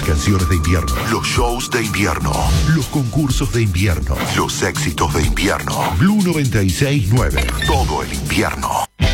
canciones de invierno, los shows de invierno, los concursos de invierno, los éxitos de invierno. Blue 96.9, todo el invierno.